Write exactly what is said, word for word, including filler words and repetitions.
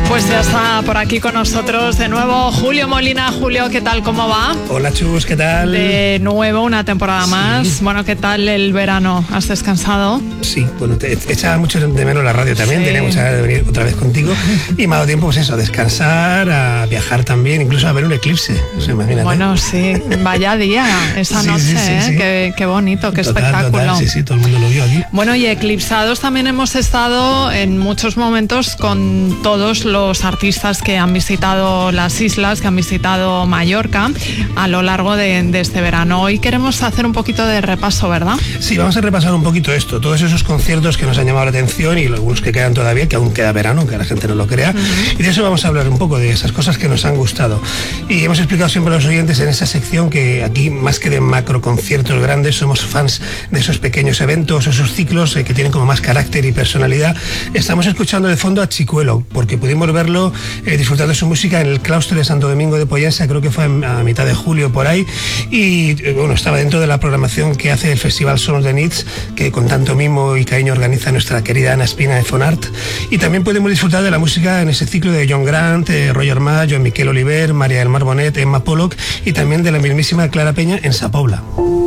Pues ya está por aquí con nosotros de nuevo Julio Molina. Julio, ¿qué tal? ¿Cómo va? Hola, Chus, ¿qué tal? De nuevo una temporada sí. más. Bueno, ¿qué tal el verano? ¿Has descansado? Sí, bueno, te echaba mucho de menos la radio también, sí. Tenía muchas ganas de venir otra vez contigo y me ha dado tiempo, pues eso, a descansar, a viajar también, incluso a ver un eclipse. O sea, imagínate. Bueno, sí, vaya día esa sí, noche, sí, sí, ¿eh? sí. Qué, qué bonito, qué total, espectáculo. Total, sí, sí, todo el mundo lo vio aquí. Bueno, y eclipsados también hemos estado en muchos momentos con todos los artistas que han visitado las islas, que han visitado Mallorca a lo largo de, de este verano. Hoy queremos hacer un poquito de repaso, ¿verdad? Sí, vamos a repasar un poquito esto, todos esos conciertos que nos han llamado la atención y algunos que quedan todavía, que aún queda verano, aunque la gente no lo crea, uh-huh. Y de eso vamos a hablar un poco, de esas cosas que nos han gustado. Y hemos explicado siempre a los oyentes en esa sección que aquí, más que de macro conciertos grandes, somos fans de esos pequeños eventos, esos ciclos eh, que tienen como más carácter y personalidad. Estamos escuchando de fondo a Chicuelo, porque pudimos verlo eh, disfrutando de su música en el claustro de Santo Domingo de Pollensa, creo que fue a mitad de julio por ahí, y eh, bueno, estaba dentro de la programación que hace el Festival Sons de Nits, que con tanto mimo y cariño organiza nuestra querida Ana Espina de Fonart. Y también podemos disfrutar de la música en ese ciclo de John Grant, eh, Roger Mas, Joan Miquel Oliver, María del Mar Bonet, Emma Pollock y también de la mismísima Clara Peña en Sa Pobla.